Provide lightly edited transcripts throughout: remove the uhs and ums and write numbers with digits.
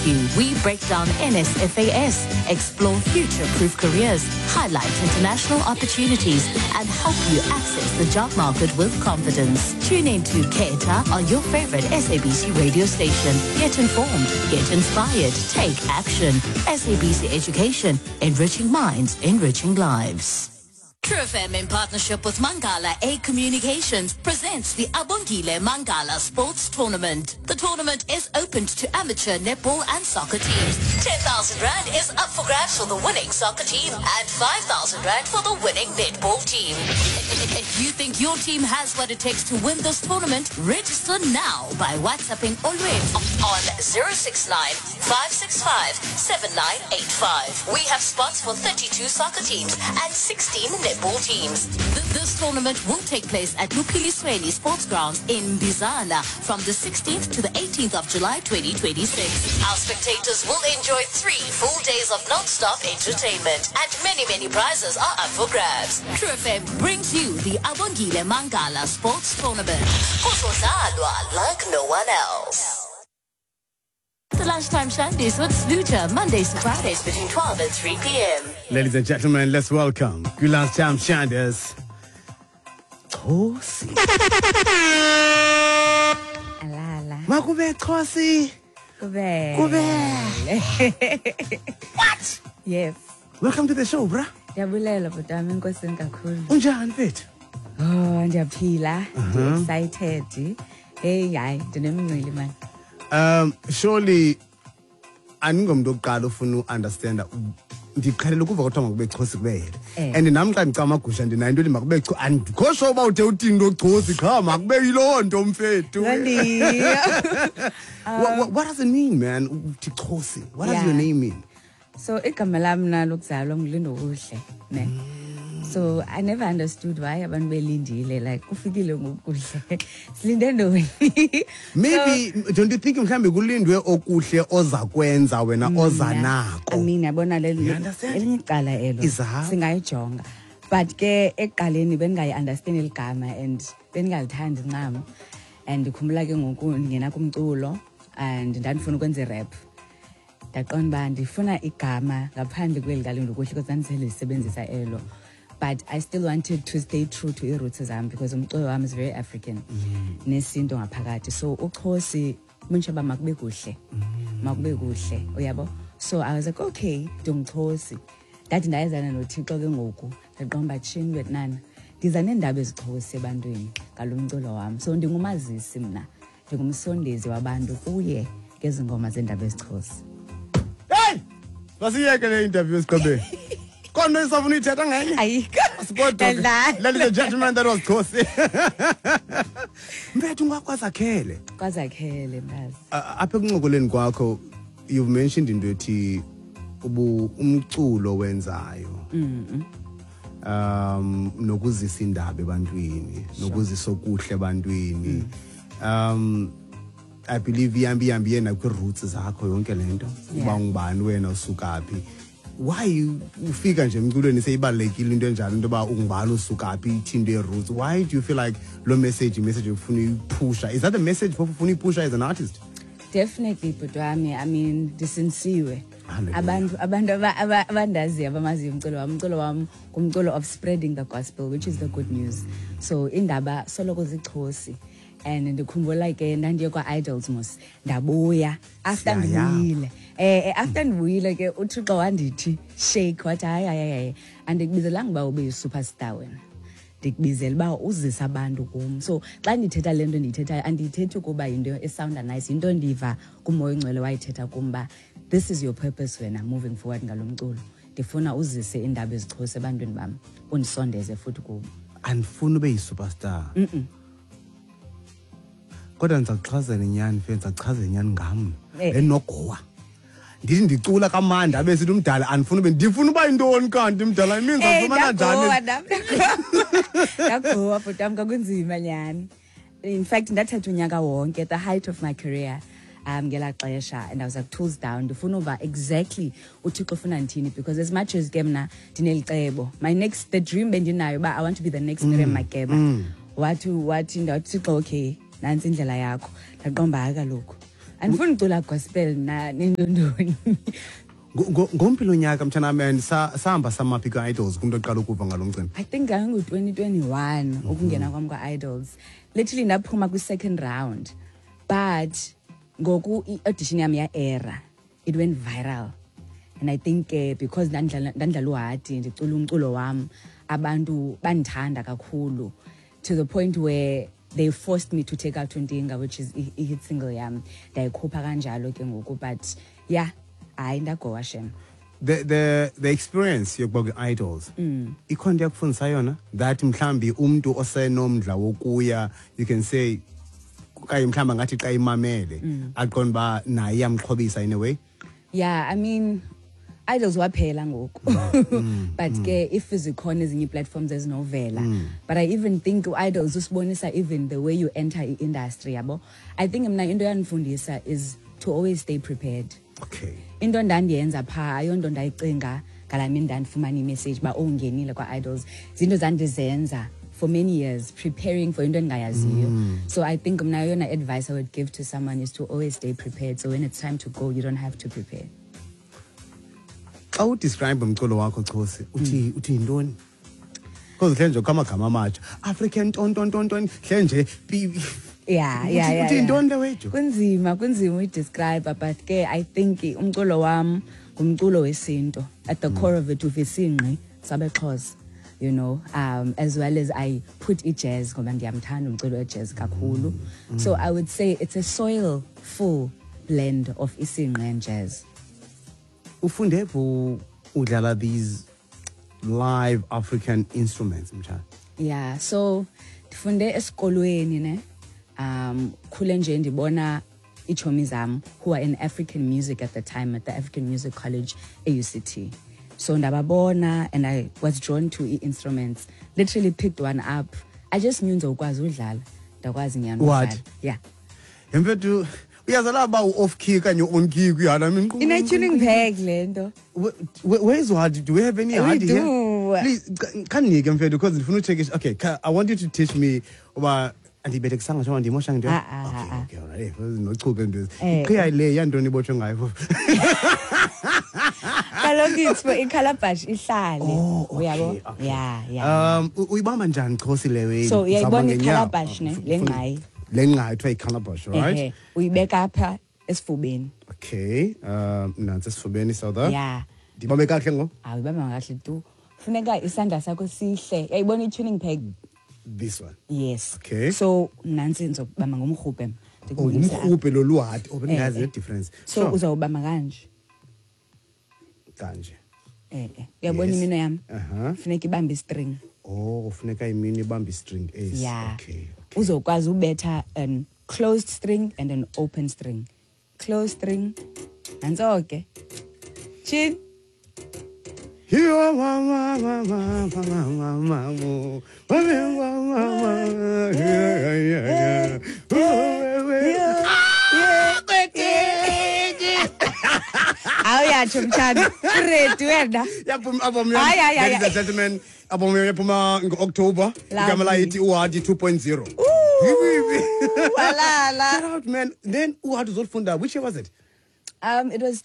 We break down NSFAS, explore future-proof careers, highlight international opportunities, and help you access the job market with confidence. Tune in to Keta on your favorite SABC radio station. Get informed, get inspired, take action. SABC Education, enriching minds, enriching lives. True FM in partnership with Mangala A Communications presents the Abongile Mangala Sports Tournament. The tournament is open to amateur netball and soccer teams. 10,000 Rand is up for grabs for the winning soccer team and 5,000 Rand for the winning netball team. If you think your team has what it takes to win this tournament, register now by WhatsApping Olwet on 069-565-7985. We have spots for 32 soccer teams and 16 netball teams. This tournament will take place at Lupili Sweeney Sports Grounds in Bizana from the 16th to the 18th of July 2026. Our spectators will enjoy 3 full days of non-stop entertainment and many prizes are up for grabs. True FM brings you the Abongile Mangala Sports Tournament. Kuzodlalwa like no one else. The Lunchtime Shandies with Lucha, Mondays to Fridays between 12 and 3 p.m. Ladies and gentlemen, let's welcome Lunchtime Shandies. Thosi. Alala. Makube Thosi. Kube. What? Yes. Welcome to the show, bruh. Ndiyabulela butami inkosini kakhulu. Unjani mfethu? Oh, ndiyaphila. Excited. Hey, hayi, ndinemncili man. Surely aningomntu oqala ufuna understand ndiqhelele ukuva kodwa makube Xhosa kubele and nami xa ndicama amagusha ndinayo into makube andikho sure uba uthe uthini into Xhosa qha makube yiloo nto mfethu. What does it mean, man? Uthi Xhosa. What does your name mean? So igama lami na lokuzalwa ngilindo kuhle ne. So I never understood why abantu belindile like kufikile ngokuhle. Silinde ntoni? Maybe don't you think mhlambe kulindwe okuhle oza kwenza wena oza nako? I mean yabona elinye icala elo singayijonga. But ke eqaleni bengayi understand eligama and bengalithandi ncam. And ndikhumula ke ngoku ngena kumculo and ndandifuna ukwenza rap. Ndaqonda uba ndifuna igama ngaphandle kweligalindo kuhle because ndisebenzisa elo. But I still wanted to stay true to i-roots zami because umculo wami is very African. Nesinto ngaphakathi. So uXhosi munchaba makube kuhle. Makube kuhle. Uyabo? So I was like, okay, ndingXhosi. Ndathi ndayezana noThixo ke ngoku. Ndaqomba chini wetnana. Ndiza neendaba ezixhosi ebantwini ngalomculo wami. So ndingumazisi mina. Ndingumsondezi wabantu kuye ngezingoma zendaba ezixhosi. Hey! Wasiyeke le interview esiqobeni. Kono isafuna ithetha ngenye. Ayikho. Sport. Ladies and gentlemen, that was Thosi. Mfethu ngakwazakhele. Kwazakhele mbazi. Apha kuncokoleni kwakho you've mentioned into ethi umculo wenzayo. Nokuzisa indaba ebantwini, nokuzisa okuhle ebantwini. I believe iyambi yena kwi-roots zakho yonke lento. Uba ngubani wena usukaphi. Why ufika nje emculweni seyibalekile into enjalo into ba ungubani usukaphi ithinde roots? Why do you feel like lo message ufuna uyipusha? Is that the message ufuna uyipusha as an artist? Definitely butwami. I mean disensiwe. Abantu abandazi abamazi umculo wami kumculo of spreading the gospel, which is the good news. So indaba soloko zixhosi. And ndikhumbula ke ndandiye kwa-idols mos ndabuya after ndibuyile after ndibuyile ke uThixo wandithi shake wathi hayi andikubizelanga uba ube yi-superstar wena ndikubizela uba uzisa abantu kum. So xa ndithetha le nto ndiyithethayo andiyithethi ukuba yinto esounda nice, yinto ndiva kumoya ongcwele wayithetha kum uba this is your purpose wena moving forward ngalo mculo. Ndifuna uzise indaba ezixhosi ebantwini bam undisondeze futhi kubo. Andifuna ube yi-superstar. Kodwa ndizakuchazela inyani mfethu, ndizakuchazela inyani ngam enogowa ndithi ndicula kamandi abe sithi umdala ndifuna uba yintoni kanti umdala I mean ngifumana njani ndagowa bhutam kakunzima nyani. In fact ndathatha unyaka wonke at the height of my career ngela xesha and I was like tools down ndifuna uba exactly uThixo ufuna ndithini because as much as ke mna ndinelicebo the dream bendinayo uba I want to be the next Miriam Makeba. Wathi Thixo okay nansi indlela yakho ndaqomba kaloku andifuni ucula gospel nendondoni. Ngompilo nyaka mthanami sahamba samaphi ka-idols kumntu oqala ukuva ngalo mcimbi? I think ngangu-2021 ukungena kwami kwa-idols. Literally ndaphuma kwi-second round, but ngoku i-audition yami ya-era, it went viral. And I think because ndandlala uhati ndicula umculo wami, abantu bandithanda kakhulu to the point where they forced me to take out Undinga, which is a hit single yami. Ndayikhupha kanjalo ke ngoku, but yeah, hayi ndagowa shem. The experience yokuba kwi-idols ikhona into yakufundisa yona that mhlambi umntu osenomdla wokuya, you can say kaye mhlamba ngathi xa imamele aqonda uba naye iyamxhobisa in a way. Yeah, I mean idols waphela ngoku. But ke if zikhona ezinye platforms ezinovela, but I even think idols usibonisa even the way you enter i-industry yabo. I think mina into yanifundisa is to always stay prepared. Okay. Into ndandiyenza pha ayonto ndayicinga ngalamini ndandifumana imessage ba ungenile kwa-idols, zinto zandizenza for many years preparing for into endingayaziyo. So I think mna yona advice I would give to someone is to always stay prepared, so when it's time to go you don't have to prepare. Xa udescribe umculo wakho Chosi uthi yintoni? Because hle nje kamagama amatsha African tontontonton hle nje Yeah. uthi yintoni le wethu? Kunzima uyidescribe, but ke I think umculo wami ngumculo wesinto. At the core of it uvisingqi sabexhosa, you know, as well as I put jazz ngoba ndiyamthanda umculo wejazz kakhulu. So I would say it's a soilful blend of isingqi and jazz. Ufunde pho udlala these live African instruments mtshana? Yeah, so ndifunde esikolweni ne. Khule nje ndibona ichomi zam who are in African music at the time at the African Music College AUCT. So ndababona and I was drawn to instruments. Literally picked one up. I just knew ndizokwazi udlala. Ndakwazi nyana udlala. What? Yeah. Yemfethu uyazala ba off key kanye on key kuyana mina. In a tuning bag lento. Where is Wadi? Do we have any Wadi here? Do. Please, canike mfethu because ndifuna to check it. Okay, I want you to teach me about andibethe kusanga njengoba ndimosha into. Okay, all right. Nochuke into. Iqhiya le yantoni ibotshwe ngayo. Kaloku it's for iCalabash ihlale. Uyabo? Yeah. Uyibamba njani Chosi le way? So uyayibona iCalabash ne lengqayi. Lengqayi ethiwa iCalabash, right? Uyibeka apha esifubeni. Okay. Nansi esifubeni sawda. Yeah. Ndibambe kahle ngo? Uyibamba kahle tu. Funeka isandla sakho sihle. Uyayibona i-tuning peg? This one. Yes. Okay. So nansi ngizobamba ngomrhubhe. Umrhubhe lo luhati obengazi the difference. So uzawubamba kanje. Kanje. Uyabona imino yami? Funeka ibambe string. Funeka imino ibambe string. Yeah. Okay. Uzokwazi ubetha an closed string and an open string. Closed string. Nanso ke. Chin. Here mama. Awuyatsho mtshana. Ready wena. Ladies and gentlemen, yaphuma ngo-October. Igama la yithi uHati 2.0. Walala. Get out, man. Then uHati uzofunda. Which year was it? It was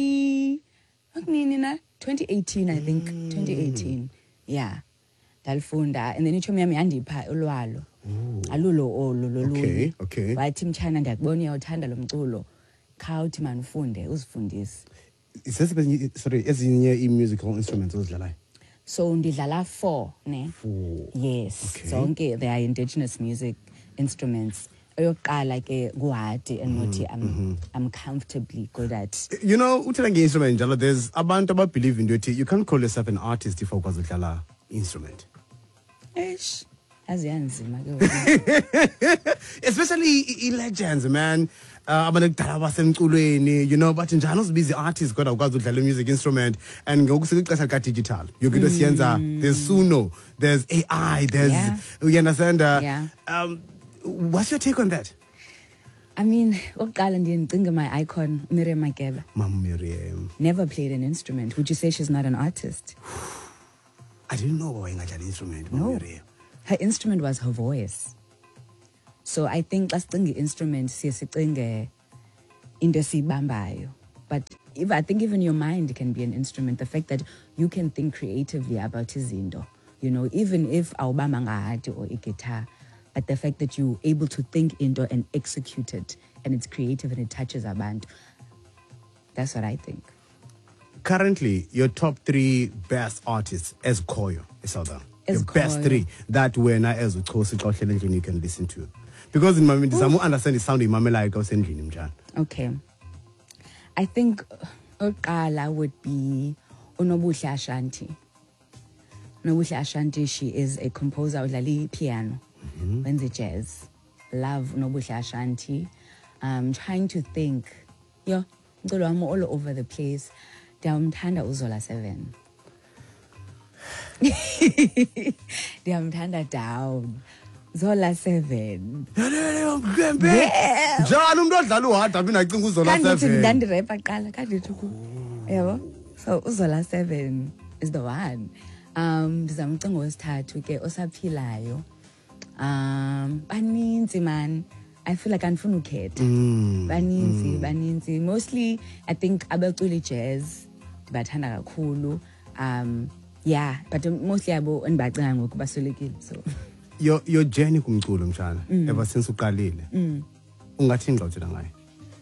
2018, I think. 2018. Yeah. Dalfunda. And then ichomi yami yandipha ulwalo. Alulo lolu. Okay. Wathi mtshana ndiyakubona uyawuthanda lo mculo. Khawuthi man ufunde uzifundise. Sorry, ezinye i-musical instruments ozidlalayo? So ndidlala 4 ne. 4. Yes. Okay. Zonke they are indigenous music instruments. Eyokuqala ke nguHati and nothi I'm comfortably good at. You know, uthela nge-instrument njalo there's abantu ababelieve into yokuthi you can't call yourself an artist if awukwazi udlala instrument. Eish. Aziyanzima ke. Especially i-legends, man. Abantu kudala basemculweni, you know, but njani uzibiza artists kodwa ukwazi udlala music instrument and ngokusika ixesha lika digital. Yonke siyenza, there's Suno, there's AI, there's you understand? What's your take on that? I mean, oqala ndiye ndicinge my icon Miriam Makeba. Mama Miriam never played an instrument. Would you say she's not an artist? I didn't know about an instrument. No. Her instrument was her voice. So I think let's think instrument sicinge into esiyibambayo. But I think even your mind can be an instrument. The fact that you can think creatively about izinto, you know, even if awubamba ngahati or guitar, but the fact that you're able to think into and execute it, and it's creative and it touches abantu. That's what I think. Currently, your top 3 best artists as Koyo, Southern. Your best Koyo. 3 that when as you can listen to. Because in my mind, I understand the sound in my like Okay. I think Oqala would be Unobuhle Ashanti. Unobuhle Ashanti, she is a composer udlala piano, wenza jazz. Love Unobuhle Ashanti. Trying to think. I'm all over the place. Ndiyamthanda uZola 7. Ndiyamthanda down. Zola 7. Njani umuntu odlala uhard apha inacinga uZola 7. Kanti ndandirepa qala kandithi yebo. So uZola 7 is the one. Ndizamcinga wesithathu ke osaphilayo. Baninzi man. I feel like andifuna ukhetha. Baninzi. Mostly I think abaculi jazz ndibathanda kakhulu. Yeah, but mostly abo endibacinga ngoku baswelekile so. Your journey kumculo mshana ever since uqalile. Ungathini xa uthina ngayo?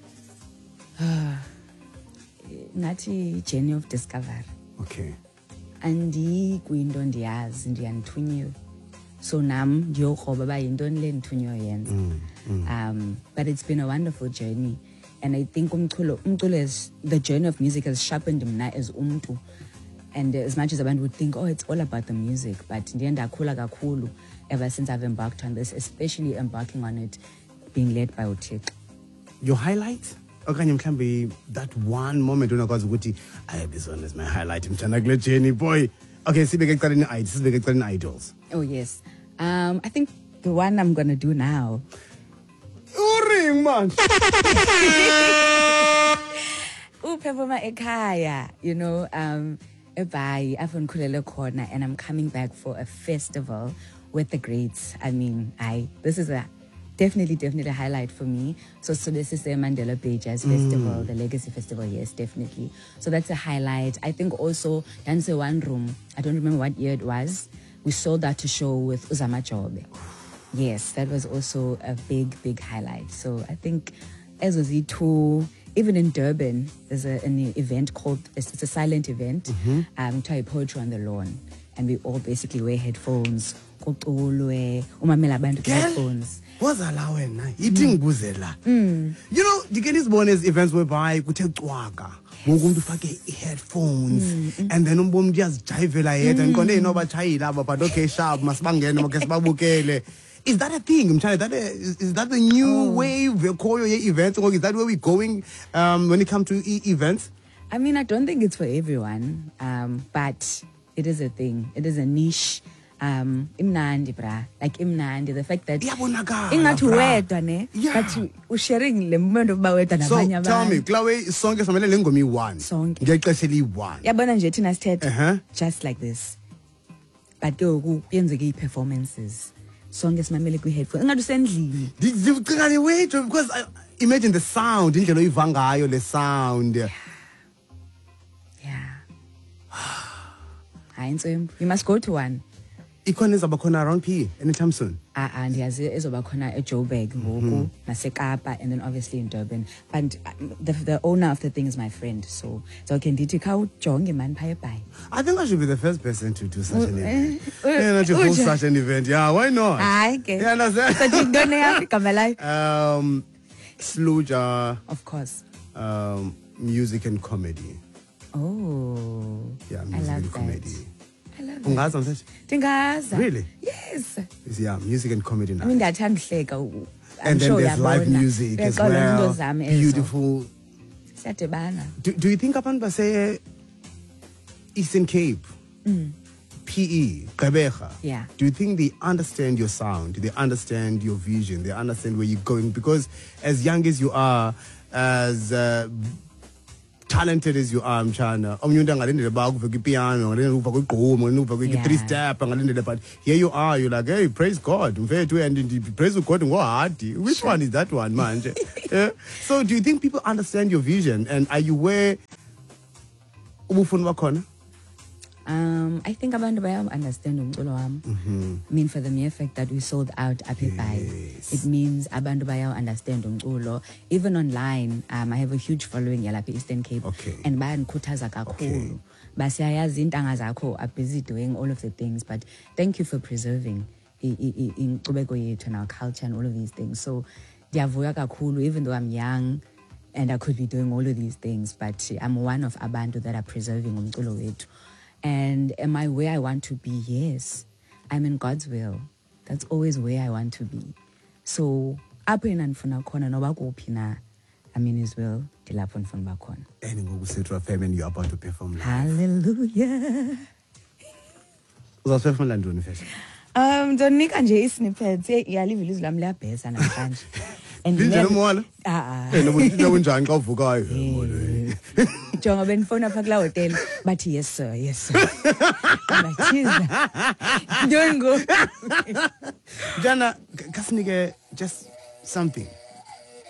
Ngathi journey of discovery. Okay. Andikuyinto ndiyazi ndiyandithunyiwe. So nam ndiyokroba uba yintoni le ndithunyiwe yenza. But it's been a wonderful journey, and I think umculo is the journey of music has sharpened mna as umntu. And as much as abantu would think, oh, it's all about the music, but ndiye ndakhula kakhulu ever since I've embarked on this, especially embarking on it being led by uThixo. Your highlight? Okanye mhlambi that one moment unakwazi ukuthi this one is my highlight mthanda kule journey boy. Okay, sibeke eqaleni idols. Oh yes. I think the one I'm going to do now. Uring man. Performer ekhaya, you know, eBhayi afonkhulele khona, and I'm coming back for a festival with the greats. I mean, this is a definitely a highlight for me. So this is the Mandela Bay Jazz Festival, the Legacy Festival, yes, definitely. So that's a highlight. I think also Dance One Room, I don't remember what year it was, we sold that to show with Uzama Jobe. Yes, that was also a big highlight. So I think as was E2, even in Durban, there's an event called, it's a silent event, to Poetry on the Lawn. And we all basically wear headphones. Umamela abantu headphones. Wazala wena ithi ngibuzela. You know, dike nizibone events whereby kuthe cwaka wonke umuntu ufake headphones and then umbomntu uyazijayivela yedwa ngiqonde inoba chayila aba but okay sharp masibangene make sibabukele. Is that a thing? I'm trying is that the new wave Koyo events, or is that where we're going when it comes to events? I mean, I don't think it's for everyone, but it is a thing. It is a niche. Imnandi bra, like imnandi, the fact that ingathi wedwa ne, but usharing le moment of bawedwa nabanye abantu. So tell me, Klawe sonke samele le ngoma i1. Ngiyaqeshela i1. Yabona nje thina sithethe just like this. But ke kuyenzeka performances. Sonke simamele kwi headphone. Ingathi usendlini. Ngicikane wait because imagine the sound, indlela oyiva ngayo le sound. Yeah. You must go to one. Ikhona ezabakhona around P anytime soon. Ndiyazi ezobakhona eJoburg ngoku naseKapa and then obviously in Durban. But the owner of the thing is my friend, so can ndithi kha ujonge man phaya eBhayi. I think I should be the first person to do such an event. To host such an event. Yeah, why not? Okay. You understand? So you don't have come alive. Sluja. Of course. Music and comedy. Oh. Yeah, music and comedy. I love Ungaza mseshi? Tingaza. Really? Yes. Yeah, music and comedy now. I mean, ndiyathanda uhleka. And then there's live music as well. Beautiful. Do you think abantu base Eastern Cape, PE, Gqeberha? Yeah. Do you think they understand your sound? Do they understand your vision? They understand where you're going? Because as young as you are, as talented as you are, Mchana, piano, three-step, but here you are, you're like, hey, praise God, and praise God, which one is that one, man? So do you think people understand your vision, and are you where I think abantu understand umculo wami. I mean, for the mere fact that we sold out Apipai, it means abantu understand umculo. Even online, I have a huge following yalapha Eastern Cape, and bayandikhuthaza kakhulu. Basiyayazi intanga zakho are busy doing all of the things, but thank you for preserving inkcubeko yethu and our culture and all of these things. So ndiyavuya kakhulu, even though I'm young and I could be doing all of these things, but I'm one of abantu that are preserving umculo wethu. And am I where I want to be? Yes. I'm in God's will. That's always where I want to be. So, I'm in His will. And you're about to perform live. Hallelujah. Don't nika nje snippets. Iyalive ilizwi lami liyabhesa namhlanje. And Jonga benifona apha kula hotel bathi yes sir, yes sir. Don't go. Jana, kasinike just something.